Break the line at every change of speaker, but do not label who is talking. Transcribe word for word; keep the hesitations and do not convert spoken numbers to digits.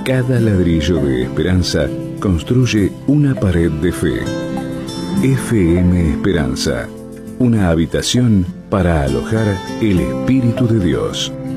Cada ladrillo de esperanza construye una pared de fe. F M Esperanza, una habitación para alojar el Espíritu de Dios.